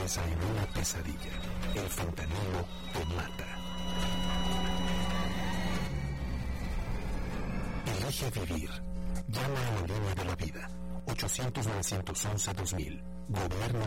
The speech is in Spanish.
cabeza en una pesadilla. El fentanilo te mata. Elige vivir. Llama a la línea de la vida. 800-911-2000. Gobierno